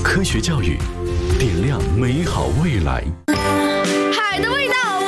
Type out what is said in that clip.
科学教育，点亮美好未来。 海的味道。